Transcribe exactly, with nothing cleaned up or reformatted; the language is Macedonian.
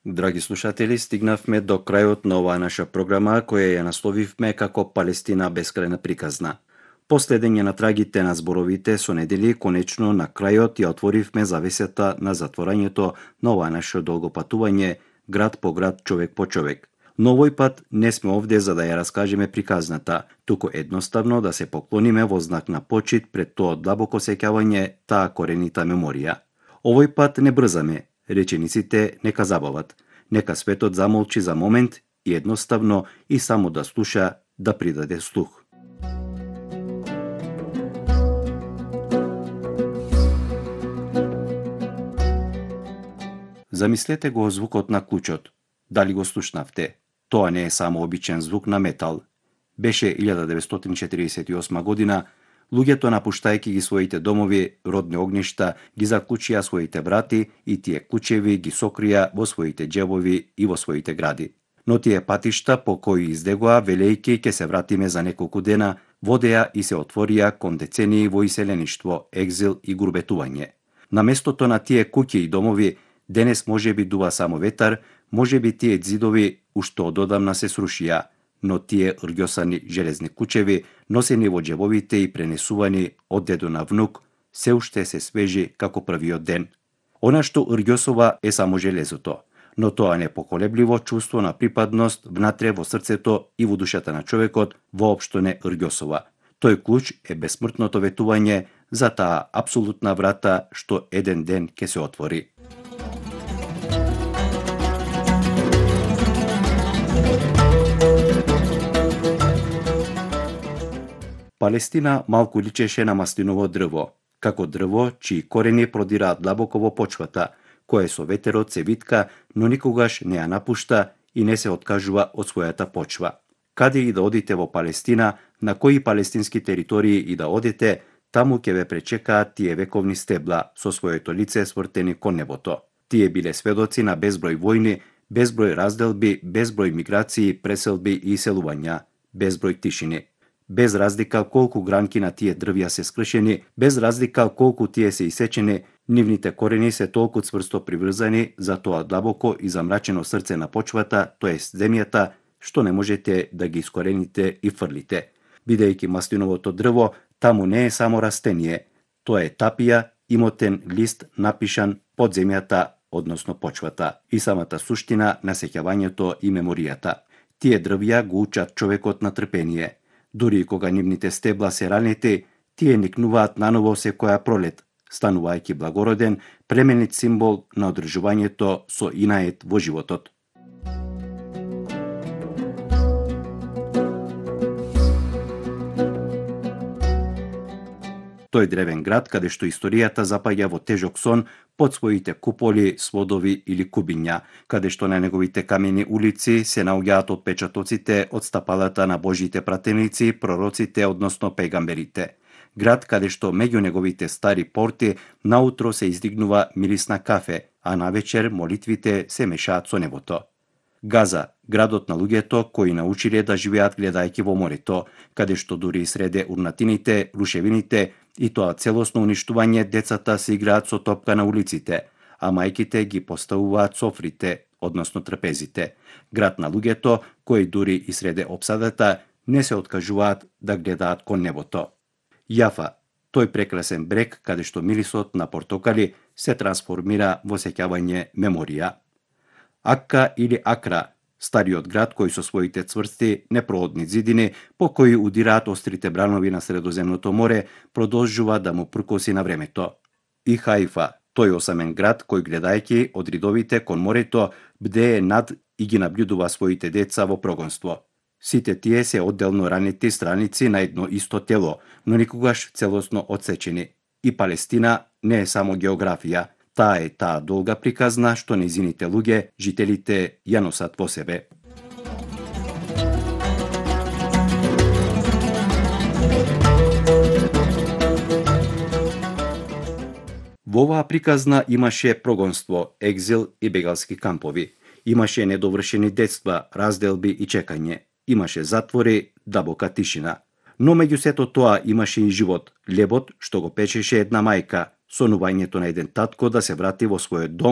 Драги слушатели, стигнавме до крајот на оваа наша програма која ја насловивме како Палестина бескрајна приказна. Последење на трагите на зборовите со недели, конечно на крајот ја отворивме завесата на затворањето на оваа наше долго патување град по град, човек по човек. Но овој пат не сме овде за да ја раскажеме приказната, туку едноставно да се поклониме во знак на почит пред тоа длабоко сеќавање, таа коренита меморија. Овој пат не брзаме, речениците нека забават, нека светот замолчи за момент и едноставно и само да слуша, да придаде слух. Замислете го звукот на клучот. Дали го слушнавте? Тоа не е само обичен звук на метал. Беше илјада деветстотини четиридесет и осма година, луѓето напуштајќи ги своите домови, родни огништа, ги заклучија своите брати и тие клучеви ги сокрија во своите џебови и во своите гради. Но тие патишта по кои издегоа, велејќи ќе се вратиме за неколку дена, водеа и се отворија кон децении во иселеништво, екзил и гурбетување. На местото на тие куќи и домови, денес може би дува само ветар, може би тие ѕидови уште ододамна се срушија, но тие рѓосани железни кучеви, носени во џебовите и пренесувани од дедо на внук, се уште се свежи како првиот ден. Она што рѓосова е само железото, но тоа непоколебливо чувство на припадност внатре во срцето и во душата на човекот воопшто не рѓосова. Тој клуч е бесмртното ветување за таа апсолутна врата што еден ден ќе се отвори. Палестина малку личеше на маслиново дрво, како дрво чии корени продираат длабоко во почвата, кое со ветерот се витка, но никогаш не ја напушта и не се откажува од својата почва. Каде и да одите во Палестина, на кои палестински територии и да одите, таму ќе ве пречекаат тие вековни стебла со своето лице свртени кон небото. Тие биле сведоци на безброј војни, безброј разделби, безброј миграции, преселби и иселувања, безброј тишини. Без разлика колку гранки на тие дрвја се скршени, без разлика колку тие се исечени, нивните корени се толку цврсто приврзани за тоа длабоко и замрачено срце на почвата, тоест земјата, што не можете да ги искорените и фрлите. Бидејќи маслиновото дрво таму не е само растение, тоа е тапија, имотен лист напишан под земјата, односно почвата, и самата суштина на сеќавањето и меморијата. Тие дрвја го учат човекот на трпение. Дури и кога нивните стебла се ранети, тие никнуваат наново секоја пролет, станувајќи благороден, племенит символ на одржувањето со инает во животот. Тој древен град, каде што историјата запаѓа во тежок сон под своите куполи, сводови или кубиња, каде што на неговите камени улици се наоѓаат отпечатоците од стапалата на Божите пратеници, пророците, односно пегамберите. Град каде што меѓу неговите стари порти наутро се издигнува мирис на кафе, а навечер молитвите се мешаат со небото. Газа, градот на луѓето кои научиле да живеат гледајќи во морето, каде што дури среде урнатините, рушевините и тоа целосно уништување, децата се играат со топка на улиците, а мајките ги поставуваат софрите, односно трпезите. Град на луѓето кои дури и среде обсадата не се откажуваат да гледаат кон небото. Јафа, тој прекрасен брег каде што мирисот на портокали се трансформира во сеќавање меморија. Акка или Акра, стариот град кој со своите цврсти, непроодни ѕидини, по кои удираат острите бранови на Средоземното море, продолжува да му пркоси на времето. И Хаифа, тој осамен град кој гледајќи од ридовите кон морето, бдее над и ги наблюдува своите деца во прогонство. Сите тие се одделно ранети страници на едно исто тело, но никогаш целосно одсечени. И Палестина не е само географија, таа е таа долга приказна што нејзините луѓе, жителите, ја носат во себе. Во оваа приказна имаше прогонство, екзил и бегалски кампови. Имаше недовршени детства, разделби и чекање. Имаше затвори, дабока тишина. Но меѓу сето тоа имаше и живот, лебот што го печеше една мајка, сонувањето на еден татко да се врати во својот дом